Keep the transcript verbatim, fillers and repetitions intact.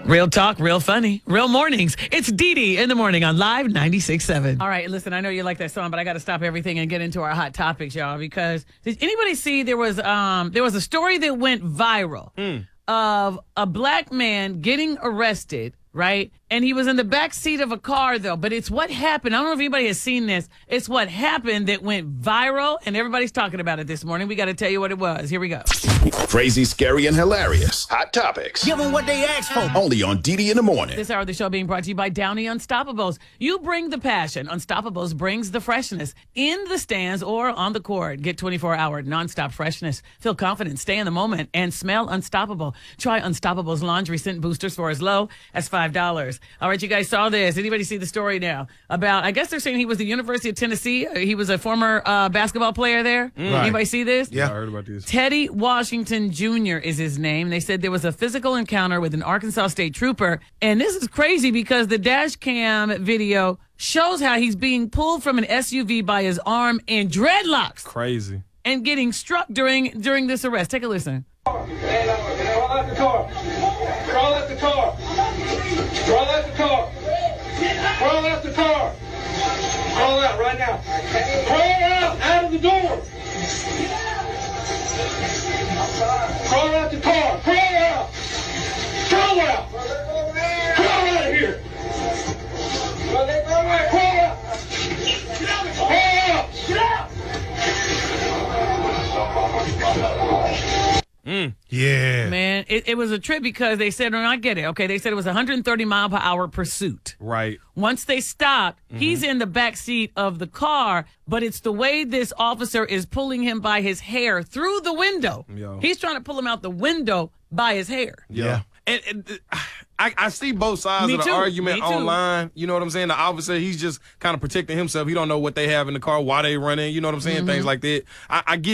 Real talk, real funny, real mornings. It's Dee Dee in the morning on Live ninety-six point seven. All right, listen, I know you like that song, but I got to stop everything and get into our hot topics, y'all, because did anybody see there was um there was a story that went viral Mm. of a black man getting arrested, right? And he was in the back seat of a car, though. But it's what happened. I don't know if anybody has seen this. It's what happened that went viral, and everybody's talking about it this morning. We got to tell you what it was. Here we go. Crazy, scary, and hilarious. Hot topics. Give them what they asked for. Only on Dee Dee in the morning. This hour of the show being brought to you by Downey Unstoppables. You bring the passion. Unstoppables brings the freshness in the stands or on the court. Get twenty-four hour nonstop freshness. Feel confident, stay in the moment, and smell unstoppable. Try Unstoppables laundry scent boosters for as low as five dollars. All right, you guys saw this. Anybody see the story now about, I guess they're saying he was the University of Tennessee. He was a former uh, basketball player there. Right. Anybody see this? Yeah, I heard about this. Teddy Washington Junior is his name. They said there was a physical encounter with an Arkansas State trooper. And this is crazy because the dash cam video shows how he's being pulled from an S U V by his arm in dreadlocks Crazy. and getting struck during during this arrest. Take a listen. Crawl out the car. Crawl out the car. Crawl out the car. Crawl out the car. Crawl out right now. Crawl out out of the door. Crawl out the car. Crawl out. Crawl out. Crawl out of here. Crawl out. Crawl out. Get out. Mm. Yeah. Man, it, it was a trip because they said, and I get it, okay, they said it was one hundred thirty mile per hour pursuit. Right. Once they stopped, he's in the back seat of the car, but it's the way this officer is pulling him by his hair through the window. Yo. He's trying to pull him out the window by his hair. Yeah. And, and uh, I, I see both sides Me of the too. argument Me too. online. You know what I'm saying? The officer, he's just kind of protecting himself. He don't know what they have in the car, why they running. You know what I'm saying? Things like that. I, I get